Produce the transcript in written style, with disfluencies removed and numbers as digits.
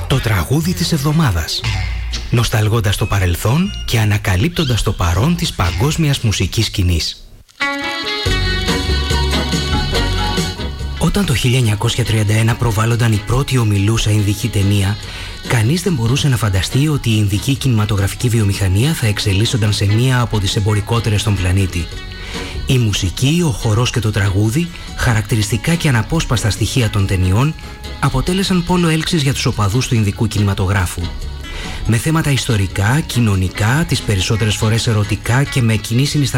Το τραγούδι της εβδομάδας. Νοσταλγώντας το παρελθόν και ανακαλύπτοντας το παρόν της παγκόσμιας μουσικής σκηνής. Όταν το 1931 προβάλλονταν η πρώτη ομιλούσα ινδική ταινία, κανείς δεν μπορούσε να φανταστεί ότι η ινδική κινηματογραφική βιομηχανία θα εξελίσσονταν σε μία από τις εμπορικότερες στον πλανήτη. Η μουσική, ο χορός και το τραγούδι, χαρακτηριστικά και αναπόσπαστα στοιχεία των ταινιών, αποτέλεσαν πόλο έλξης για τους οπαδούς του ινδικού κινηματογράφου. Με θέματα ιστορικά, κοινωνικά, τις περισσότερες φορές ερωτικά και με κοινή συνισταμένη